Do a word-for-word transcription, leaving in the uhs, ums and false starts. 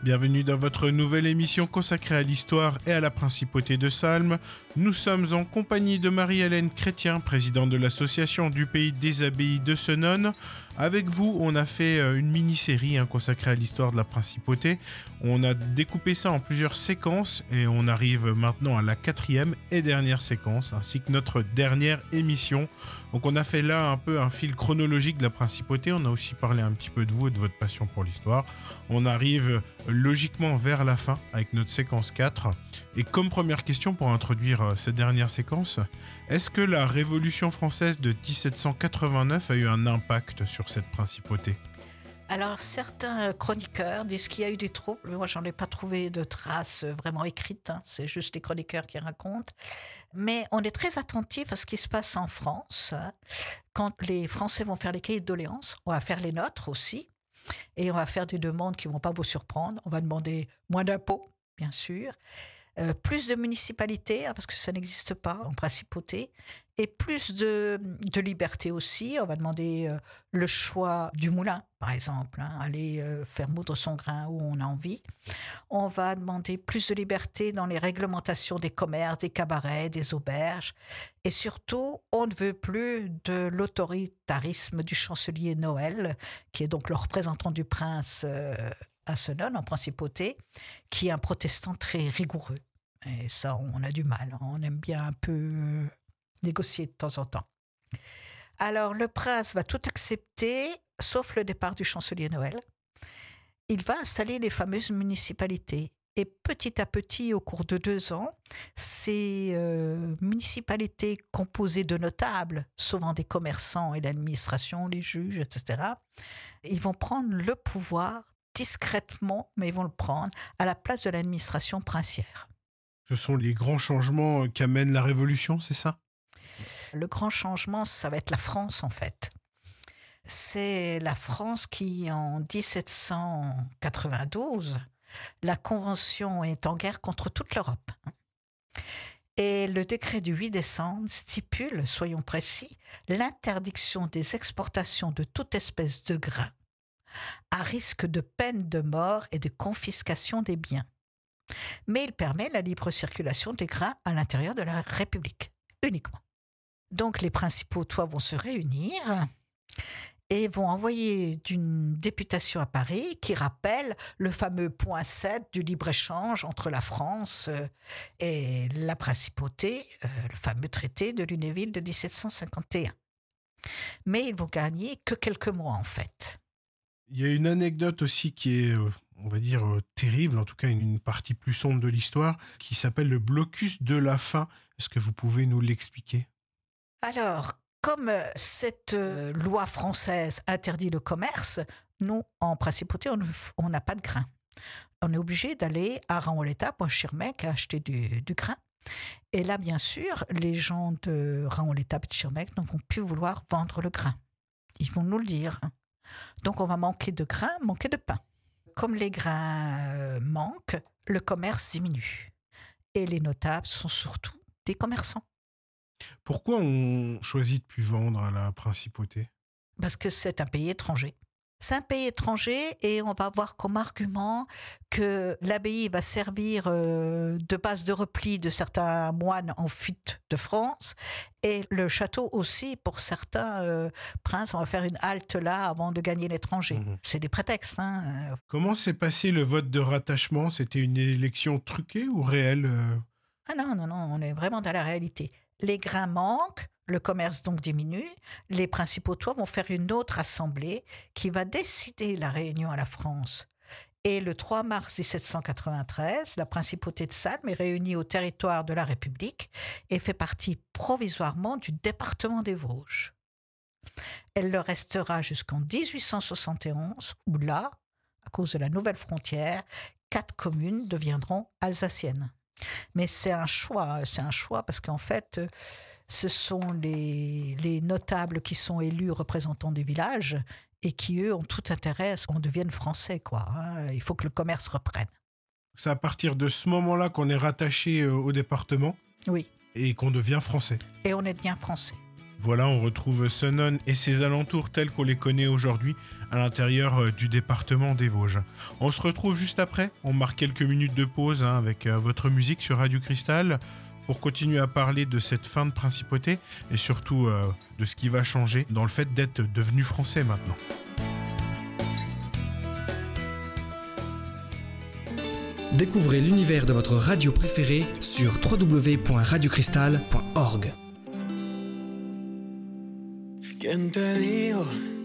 Bienvenue dans votre nouvelle émission consacrée à l'histoire et à la principauté de Salm. Nous sommes en compagnie de Marie-Hélène Chrétien, présidente de l'association du pays des abbayes de Senones. Avec vous, on a fait une mini-série hein, consacrée à l'histoire de la principauté. On a découpé ça en plusieurs séquences et on arrive maintenant à la quatrième et dernière séquence, ainsi que notre dernière émission. Donc on a fait là un peu un fil chronologique de la principauté. On a aussi parlé un petit peu de vous et de votre passion pour l'histoire. On arrive logiquement vers la fin avec notre séquence quatre. Et comme première question pour introduire cette dernière séquence, est-ce que la Révolution française de dix-sept cent quatre-vingt-neuf a eu un impact sur cette principauté ? Alors, certains chroniqueurs disent qu'il y a eu des troubles. Moi, j'en ai pas trouvé de traces vraiment écrites. Hein. C'est juste les chroniqueurs qui racontent. Mais on est très attentif à ce qui se passe en France. Quand les Français vont faire les cahiers de doléances, on va faire les nôtres aussi. Et on va faire des demandes qui vont pas vous surprendre. On va demander moins d'impôts, bien sûr. Euh, plus de municipalités, hein, parce que ça n'existe pas en principauté, et plus de, de liberté aussi. On va demander euh, le choix du moulin, par exemple, hein, aller euh, faire moudre son grain où on a envie. On va demander plus de liberté dans les réglementations des commerces, des cabarets, des auberges. Et surtout, on ne veut plus de l'autoritarisme du chancelier Noël, qui est donc le représentant du prince euh, à Senones, en principauté, qui est un protestant très rigoureux. Et ça, on a du mal. On aime bien un peu euh, négocier de temps en temps. Alors, le prince va tout accepter, sauf le départ du chancelier Noël. Il va installer les fameuses municipalités. Et petit à petit, au cours de deux ans, ces euh, municipalités composées de notables, souvent des commerçants et l'administration, les juges, et cetera, ils vont prendre le pouvoir discrètement, mais ils vont le prendre à la place de l'administration princière. Ce sont les grands changements qu'amène la Révolution, c'est ça ? Le grand changement, ça va être la France, en fait. C'est la France qui, en dix-sept cent quatre-vingt-douze, la Convention est en guerre contre toute l'Europe. Et le décret du huit décembre stipule, soyons précis, l'interdiction des exportations de toute espèce de grain, à risque de peine de mort et de confiscation des biens. Mais il permet la libre circulation des grains à l'intérieur de la République, uniquement. Donc les principaux toits vont se réunir et vont envoyer une députation à Paris qui rappelle le fameux point sept du libre-échange entre la France et la principauté, le fameux traité de Lunéville de dix-sept cent cinquante et un. Mais ils vont gagner que quelques mois en fait. Il y a une anecdote aussi qui est, on va dire, terrible, en tout cas une partie plus sombre de l'histoire, qui s'appelle le blocus de la faim. Est-ce que vous pouvez nous l'expliquer ? Alors, comme cette euh, loi française interdit le commerce, nous, en principauté, on n'a pas de grain. On est obligé d'aller à Raon-l'État, à Schirmeck, à acheter du, du grain. Et là, bien sûr, les gens de Raon-l'État et de Schirmeck ne vont plus vouloir vendre le grain. Ils vont nous le dire. Donc, on va manquer de grain, manquer de pain. Comme les grains euh, manquent, le commerce diminue. Et les notables sont surtout des commerçants. Pourquoi on choisit de plus vendre à la principauté ? Parce que c'est un pays étranger. C'est un pays étranger et on va avoir comme argument que l'abbaye va servir euh, de base de repli de certains moines en fuite de France et le château aussi pour certains euh, princes. On va faire une halte là avant de gagner l'étranger. Mmh. C'est des prétextes. Hein. Comment s'est passé le vote de rattachement ? C'était une élection truquée ou réelle ? Ah non, non, non, on est vraiment dans la réalité. Les grains manquent, le commerce donc diminue, les principaux toits vont faire une autre assemblée qui va décider la réunion à la France. Et le trois mars dix-sept cent quatre-vingt-treize, la principauté de Salm est réunie au territoire de la République et fait partie provisoirement du département des Vosges. Elle le restera jusqu'en dix-huit cent soixante et onze, où là, à cause de la nouvelle frontière, quatre communes deviendront alsaciennes. Mais c'est un choix, c'est un choix parce qu'en fait, ce sont les, les notables qui sont élus représentants des villages et qui, eux, ont tout intérêt à ce qu'on devienne français, quoi. Hein. Il faut que le commerce reprenne. C'est à partir de ce moment-là qu'on est rattaché au département ? Oui. Et qu'on devient français ? Et on est bien français. Voilà, on retrouve Senones et ses alentours tels qu'on les connaît aujourd'hui à l'intérieur euh, du département des Vosges. On se retrouve juste après, on marque quelques minutes de pause hein, avec euh, votre musique sur Radio Cristal pour continuer à parler de cette fin de principauté et surtout euh, de ce qui va changer dans le fait d'être devenu français maintenant. Découvrez l'univers de votre radio préférée sur w w w point radio cristal point org. ¿Quién te dijo